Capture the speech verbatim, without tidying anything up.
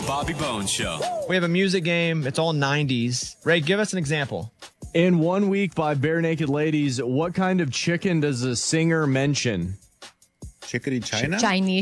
Bobby Bones Show. We have a music game. It's all nineties. Ray, give us an example. In One Week by Bare Naked Ladies, what kind of chicken does the singer mention? Chickadee China? Chinese